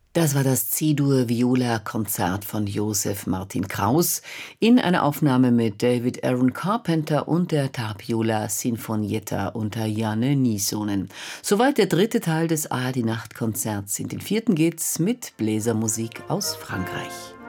Das war das C-Dur-Viola-Konzert von Joseph Martin Kraus in einer Aufnahme mit David Aaron Carpenter und der Tapiola Sinfonietta unter Janne Niesonen. Soweit der dritte Teil des ARD-Nachtkonzerts. In den vierten geht's mit Bläsermusik aus Frankreich.